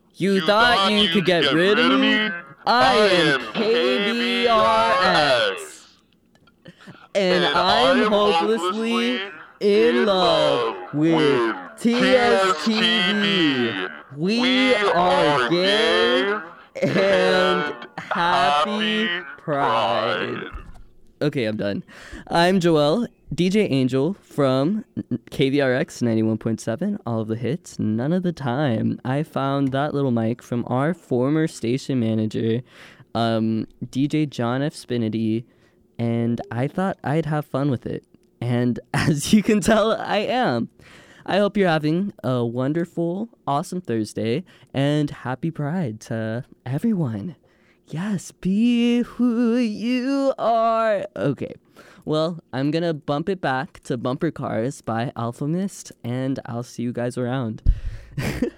You thought you could get rid of me? I am KVRX. And I'm hopelessly in love with TSTV. We are gay and happy pride. Okay, I'm done. I'm Joel, DJ Angel from KVRX 91.7. All of the hits, none of the time. I found that little mic from our former station manager, DJ John F. Spinity, and I thought I'd have fun with it. And as you can tell, I am. I hope you're having a wonderful, awesome Thursday, and happy Pride to everyone. Yes, be who you are. Okay, well, I'm gonna bump it back to Bumper Cars by Alpha Mist, and I'll see you guys around.